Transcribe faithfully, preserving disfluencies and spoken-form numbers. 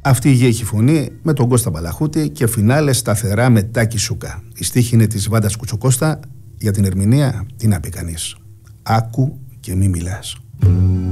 Αυτή η γέικη φωνή με τον Κώστα Μπαλαχούτη και φινάλε σταθερά με Τάκη Σούκα. Η στίχη είναι της Βάντας Κουτσοκώστα. Για την ερμηνεία τι να πει κανείς. Άκου και μη μιλάς.